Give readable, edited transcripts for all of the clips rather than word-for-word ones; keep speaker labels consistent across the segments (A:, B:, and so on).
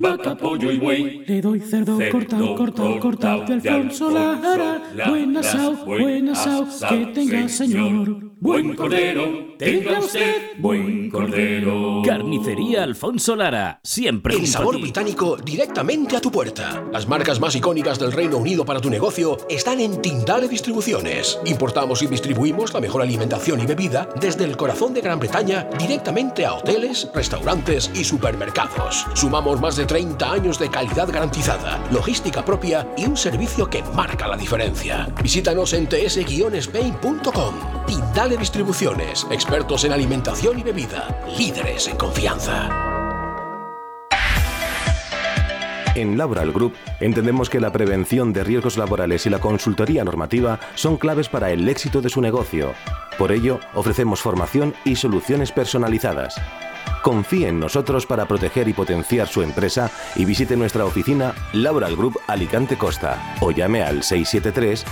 A: vaca, pollo y buey.
B: Le doy cerdo cortado de Alfonso Lara. Buen asao, que tenga señor.
A: Buen cordero, tenga usted buen cordero.
C: Carnicería Alfonso Lara, siempre
D: El
C: junto a
D: sabor
C: ti.
D: británico directamente a tu puerta. Las marcas más icónicas del Reino Unido para tu negocio están en Tindale Distribuciones. Importamos y distribuimos la mejor alimentación y bebida desde el corazón de Gran Bretaña directamente a hoteles, restaurantes y supermercados. Sumamos más de 30 años de calidad garantizada, logística propia y un servicio que marca la diferencia. Visítanos en ts-spain.com. Tindale Distribuciones, expertos en alimentación y bebida, líderes en confianza.
E: En Laboral Group entendemos que la prevención de riesgos laborales y la consultoría normativa son claves para el éxito de su negocio. Por ello, ofrecemos formación y soluciones personalizadas. Confíe en nosotros para proteger y potenciar su empresa y visite nuestra oficina Laboral Group Alicante Costa o llame al 673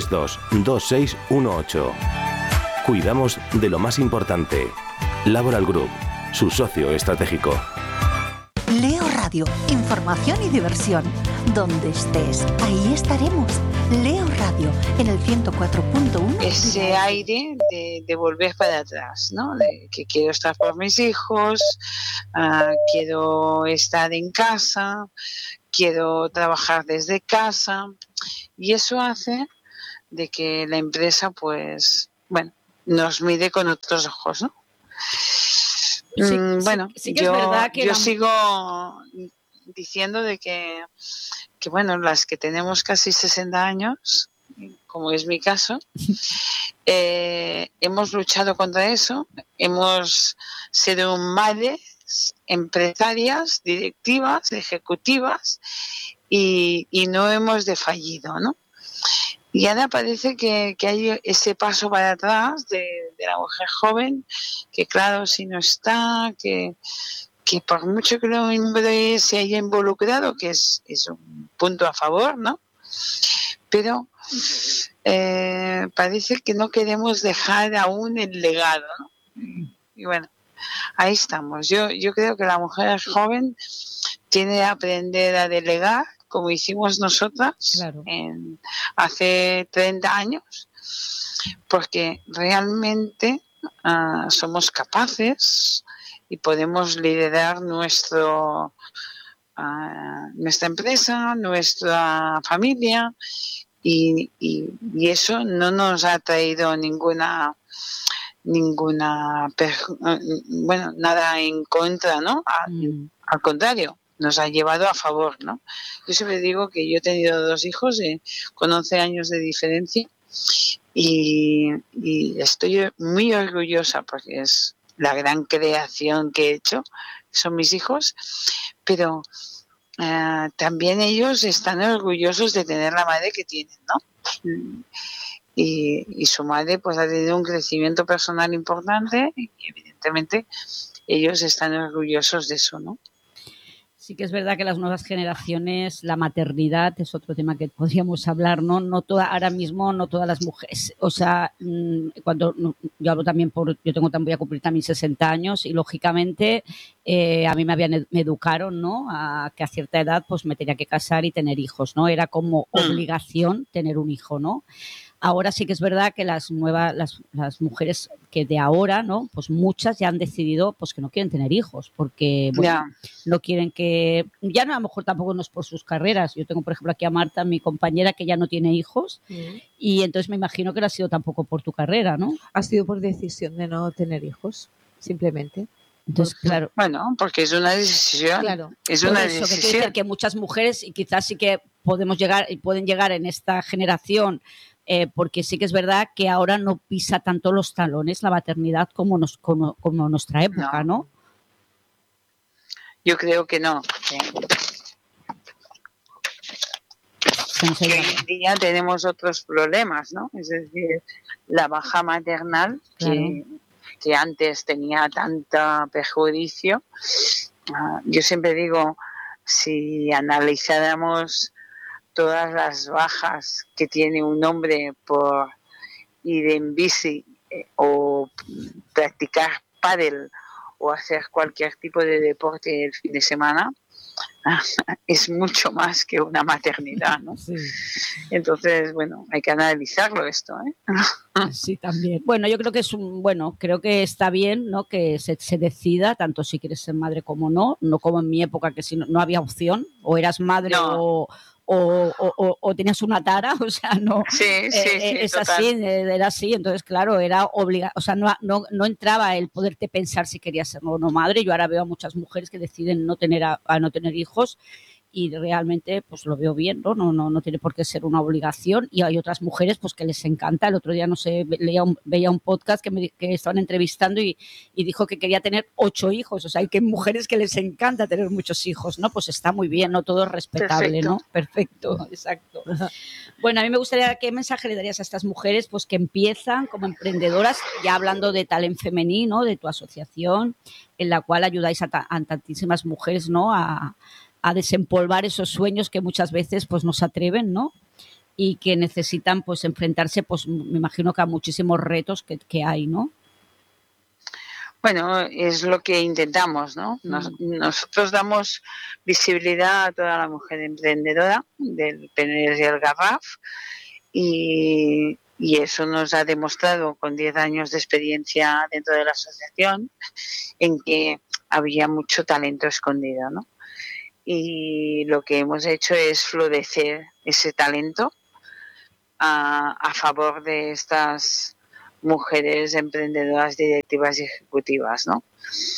E: 322618. Cuidamos de lo más importante. Laboral Group, su socio estratégico.
F: Leo Radio, información y diversión. Donde estés, ahí estaremos. Leo Radio, en el 104.1.
G: Ese aire de volver para atrás, ¿no? De que quiero estar por mis hijos, quiero estar en casa, quiero trabajar desde casa. Y eso hace de que la empresa, pues, bueno, nos mire con otros ojos, ¿no? Bueno, sí que es verdad que yo sigo diciendo de que bueno, las que tenemos casi 60 años, como es mi caso, hemos luchado contra eso, hemos sido madres, empresarias, directivas, ejecutivas y no hemos defallido, ¿no? Y ahora parece que hay ese paso para atrás de la mujer joven, que claro, si no está, que por mucho que el hombre se haya involucrado, que es un punto a favor, ¿no? Pero parece que no queremos dejar aún el legado, ¿no? Y bueno, ahí estamos. Yo creo que la mujer joven tiene que aprender a delegar, como hicimos nosotras, claro, hace 30 años, porque realmente somos capaces y podemos liderar nuestra empresa, nuestra familia, y eso no nos ha traído nada en contra, ¿no? Al contrario, nos ha llevado a favor, ¿no? Yo siempre digo que yo he tenido 2 hijos con 11 años de diferencia y estoy muy orgullosa porque es la gran creación que he hecho, son mis hijos, pero también ellos están orgullosos de tener la madre que tienen, ¿no? Y su madre pues ha tenido un crecimiento personal importante y evidentemente ellos están orgullosos de eso, ¿no?
H: Sí que es verdad que las nuevas generaciones, la maternidad es otro tema que podríamos hablar, ¿no? Ahora mismo no todas las mujeres, o sea, yo hablo también voy a cumplir también 60 años y lógicamente a mí me educaron, ¿no? A que a cierta edad pues me tenía que casar y tener hijos, ¿no? Era como obligación tener un hijo, ¿no? Ahora sí que es verdad que las mujeres que de ahora, ¿no? Pues muchas ya han decidido pues que no quieren tener hijos porque no quieren que... Ya no, a lo mejor tampoco no es por sus carreras. Yo tengo, por ejemplo, aquí a Marta, mi compañera, que ya no tiene hijos y entonces me imagino que no ha sido tampoco por tu carrera, ¿no?
I: Ha sido por decisión de no tener hijos, simplemente.
H: Entonces, claro.
G: Bueno, porque es una decisión.
H: Claro.
G: Es una
H: decisión. Que quiere decir que muchas mujeres, y quizás sí que pueden llegar en esta generación, porque sí que es verdad que ahora no pisa tanto los talones la maternidad como nuestra época, ¿no?
G: Yo creo que no. Que hoy en día tenemos otros problemas, ¿no? Es decir, la baja maternal, claro, que antes tenía tanto perjuicio. Yo siempre digo, si analizáramos todas las bajas que tiene un hombre por ir en bici o practicar pádel o hacer cualquier tipo de deporte el fin de semana, es mucho más que una maternidad, ¿no?
H: Sí.
G: Entonces, bueno, hay que analizarlo esto, ¿eh?
H: Sí, también. Bueno, yo creo que creo que está bien, ¿no? Que se decida, tanto si quieres ser madre como no como en mi época, que si no había opción, o eras madre
G: No.
H: o tenías una tara, o sea, no.
G: Sí,
H: es
G: total.
H: así, era así, entonces, claro, era obligado, o sea, no entraba el poderte pensar si querías ser o no madre. Yo ahora veo a muchas mujeres que deciden no tener hijos, y realmente pues lo veo bien, no tiene por qué ser una obligación, y hay otras mujeres pues que les encanta. El otro día, no sé, veía un podcast que estaban entrevistando y dijo que quería tener 8 hijos, o sea, hay que mujeres que les encanta tener muchos hijos, ¿no? Pues está muy bien, ¿no? Todo es respetable,
G: Perfecto.
H: ¿no? Perfecto, exacto. Bueno, a mí me gustaría, ¿qué mensaje le darías a estas mujeres pues que empiezan como emprendedoras, ya hablando de Talent Femenino, de tu asociación, en la cual ayudáis a tantísimas mujeres, ¿no? A desempolvar esos sueños que muchas veces pues no se atreven, ¿no? Y que necesitan pues enfrentarse, pues me imagino que a muchísimos retos que hay, ¿no?
G: Bueno, es lo que intentamos, ¿no? Nosotros damos visibilidad a toda la mujer emprendedora del Penedès y el Garraf, y eso nos ha demostrado con 10 años de experiencia dentro de la asociación en que había mucho talento escondido, ¿no? Y lo que hemos hecho es florecer ese talento a favor de estas mujeres emprendedoras, directivas y ejecutivas, ¿no?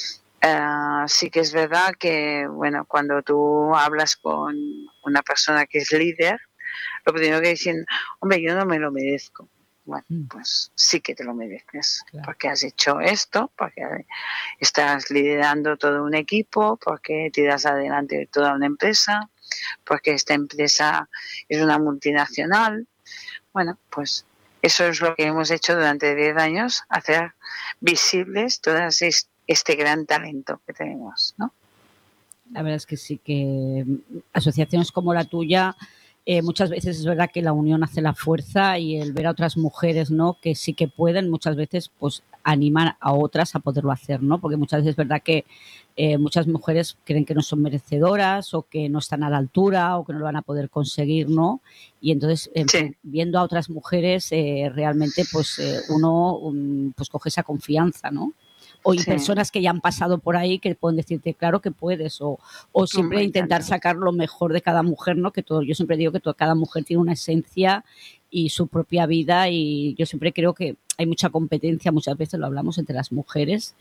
G: Sí que es verdad que, bueno, cuando tú hablas con una persona que es líder, lo primero que dicen, hombre, yo no me lo merezco. Bueno, pues sí que te lo mereces, claro, porque has hecho esto, porque estás liderando todo un equipo, porque tiras adelante toda una empresa, porque esta empresa es una multinacional. Bueno, pues eso es lo que hemos hecho durante 10 años, hacer visibles todas este gran talento que tenemos, ¿no?
H: La verdad es que sí, que asociaciones como la tuya, muchas veces es verdad que la unión hace la fuerza, y el ver a otras mujeres, ¿no? Que sí que pueden, muchas veces pues animar a otras a poderlo hacer, ¿no? Porque muchas veces es verdad que muchas mujeres creen que no son merecedoras, o que no están a la altura, o que no lo van a poder conseguir, ¿no? Y entonces viendo a otras mujeres realmente pues uno pues coge esa confianza, ¿no? O y personas que ya han pasado por ahí que pueden decirte, claro que puedes, o siempre intentar sacar lo mejor de cada mujer, ¿no? Que yo siempre digo que cada mujer tiene una esencia y su propia vida, y yo siempre creo que hay mucha competencia, muchas veces lo hablamos entre las mujeres,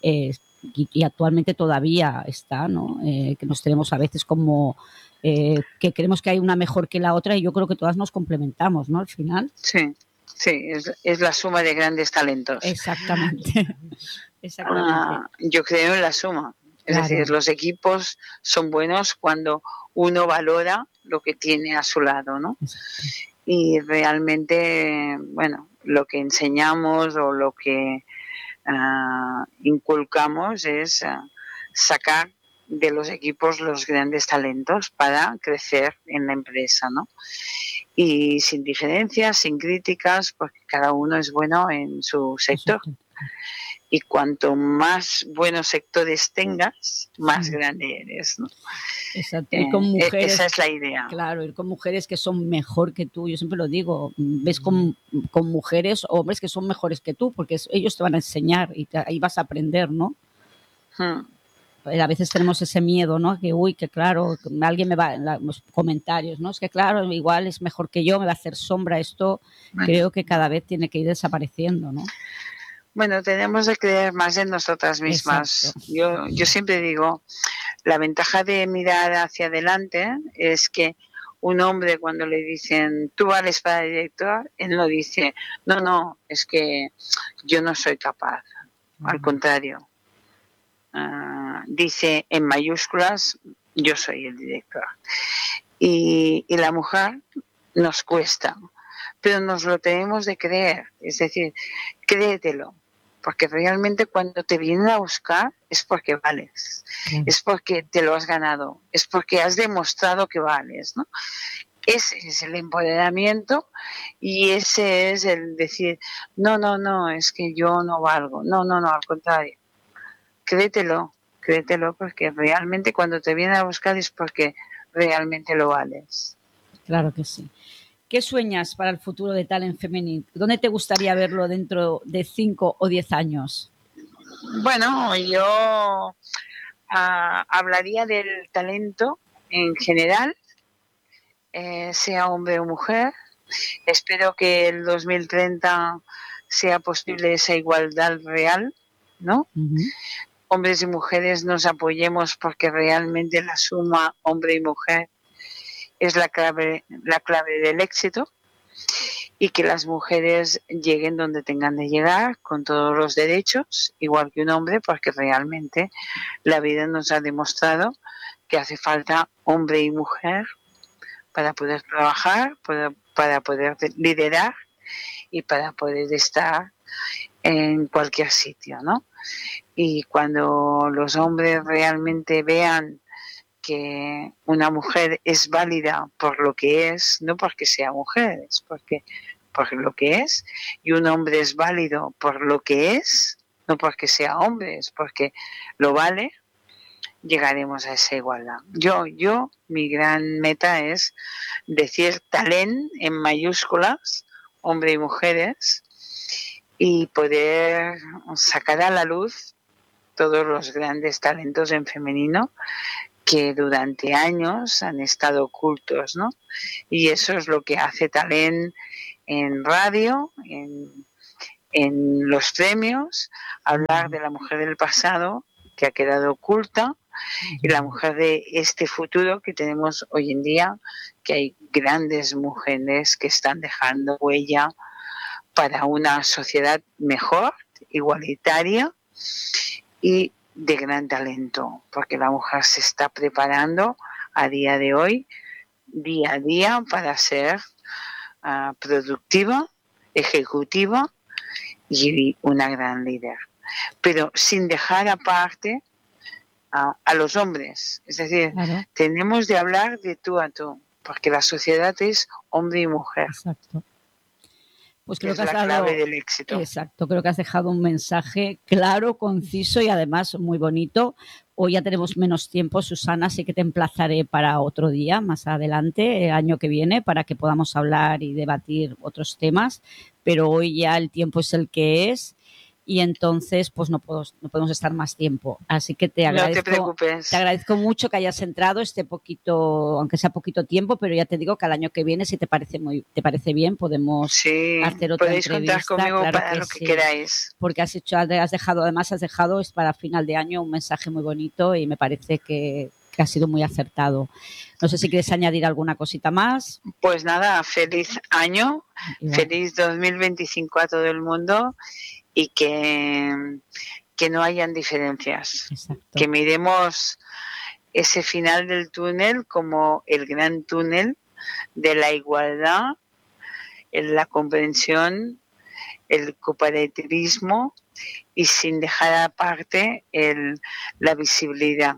H: y actualmente todavía está, ¿no? Que nos tenemos a veces como que creemos que hay una mejor que la otra, y yo creo que todas nos complementamos, ¿no? Al final.
G: Sí, es la suma de grandes talentos.
H: Exactamente. Exactamente.
G: Yo creo en la suma. Es decir, los equipos son buenos cuando uno valora lo que tiene a su lado, ¿no? Exacto. Y realmente, bueno, lo que enseñamos o lo que inculcamos es sacar de los equipos los grandes talentos para crecer en la empresa, ¿no? Y sin diferencias, sin críticas, porque cada uno es bueno en su sector. Y cuanto más buenos sectores tengas, más grande eres, ¿no?
H: Exacto. Y con mujeres,
G: esa es la idea.
H: Claro, ir con mujeres que son mejor que tú. Yo siempre lo digo, ves con mujeres o hombres que son mejores que tú, porque ellos te van a enseñar y ahí vas a aprender, ¿no? A veces tenemos ese miedo, ¿no? Que, que claro, alguien me va en los comentarios, ¿no? Es que claro, igual es mejor que yo, me va a hacer sombra. Esto creo que cada vez tiene que ir desapareciendo, ¿no?
G: Bueno, tenemos que creer más en nosotras mismas. Yo siempre digo, la ventaja de mirar hacia adelante es que un hombre, cuando le dicen tú vales para director, él no dice, no, es que yo no soy capaz. Al contrario, dice en mayúsculas, yo soy el director. Y la mujer nos cuesta, pero nos lo tenemos de creer. Es decir, créetelo. Porque realmente cuando te vienen a buscar es porque vales, es porque te lo has ganado, es porque has demostrado que vales, ¿no? Ese es el empoderamiento, y ese es el decir, no, es que yo no valgo, no, al contrario, créetelo, créetelo, porque realmente cuando te vienen a buscar es porque realmente lo vales.
H: Claro que sí. ¿Qué sueñas para el futuro de Talent Femenino? ¿Dónde te gustaría verlo dentro de 5 o 10 años?
G: Bueno, yo hablaría del talento en general, sea hombre o mujer. Espero que el 2030 sea posible esa igualdad real, ¿no? Hombres y mujeres nos apoyemos porque realmente la suma hombre y mujer es la clave del éxito, y que las mujeres lleguen donde tengan de llegar con todos los derechos, igual que un hombre, porque realmente la vida nos ha demostrado que hace falta hombre y mujer para poder trabajar, para poder liderar y para poder estar en cualquier sitio, ¿no? Y cuando los hombres realmente vean que una mujer es válida por lo que es, no porque sea mujer, es porque por lo que es, y un hombre es válido por lo que es, no porque sea hombre, es porque lo vale, llegaremos a esa igualdad. Mi gran meta es decir talent en mayúsculas, hombres y mujeres, y poder sacar a la luz todos los grandes talentos en femenino que durante años han estado ocultos, ¿no? Y eso es lo que hace Talent en radio, en los premios, hablar de la mujer del pasado que ha quedado oculta y la mujer de este futuro que tenemos hoy en día, que hay grandes mujeres que están dejando huella para una sociedad mejor, igualitaria y de gran talento, porque la mujer se está preparando a día de hoy, día a día, para ser productiva, ejecutiva y una gran líder, pero sin dejar aparte a los hombres. Es decir, claro, tenemos de hablar de tú a tú, porque la sociedad es hombre y mujer.
H: Exacto. Pues creo que has
G: la clave del éxito.
H: Exacto, creo que has dejado un mensaje claro, conciso y además muy bonito. Hoy ya tenemos menos tiempo, Susana, así que te emplazaré para otro día, más adelante, el año que viene, para que podamos hablar y debatir otros temas, pero hoy ya el tiempo es el que es y entonces pues no podemos estar más tiempo. Así que te agradezco,
G: no te preocupes.
H: Te agradezco mucho que hayas entrado este poquito, aunque sea poquito tiempo, pero ya te digo que al año que viene, si te parece bien, podemos hacer otra
G: podéis
H: entrevista.
G: Contar conmigo, claro, para lo que queráis.
H: Porque has dejado es para final de año un mensaje muy bonito y me parece que ha sido muy acertado. No sé si quieres añadir alguna cosita más.
G: Pues nada, feliz año, feliz 2025 a todo el mundo y que no hayan diferencias.
H: Exacto.
G: Que miremos ese final del túnel como el gran túnel de la igualdad, la comprensión, el cooperativismo y sin dejar aparte la visibilidad.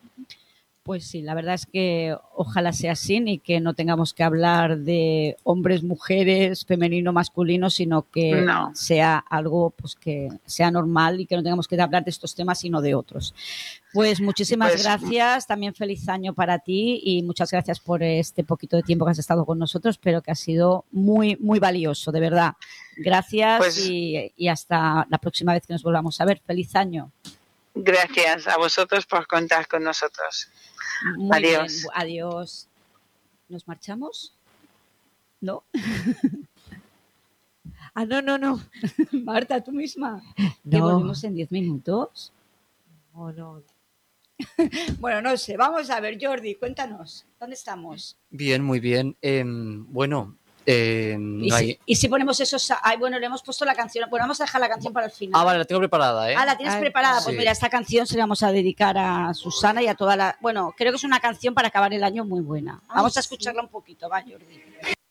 H: Pues sí, la verdad es que ojalá sea así y que no tengamos que hablar de hombres, mujeres, femenino, masculino, sino que sea algo pues que sea normal y que no tengamos que hablar de estos temas sino de otros. Pues muchísimas gracias, también feliz año para ti y muchas gracias por este poquito de tiempo que has estado con nosotros, pero que ha sido muy, muy valioso, de verdad. Gracias y hasta la próxima vez que nos volvamos a ver. Feliz año.
G: Gracias a vosotros por contar con nosotros.
H: Muy adiós. Bien, adiós. ¿Nos marchamos? ¿No?
I: No.
H: Marta, tú misma.
I: No.
H: ¿Que volvemos en 10 minutos?
I: No.
H: Bueno, no sé. Vamos a ver, Jordi, cuéntanos. ¿Dónde estamos?
J: Bien, muy bien.
H: ¿Y si ponemos esos? Bueno, le hemos puesto la canción. Bueno, vamos a dejar la canción para el final.
J: Vale, la tengo preparada, ¿eh?
H: La tienes preparada. Pues mira, esta canción se la vamos a dedicar a Susana y a toda la... Bueno, creo que es una canción para acabar el año muy buena. Vamos a escucharla un poquito, va, Jordi.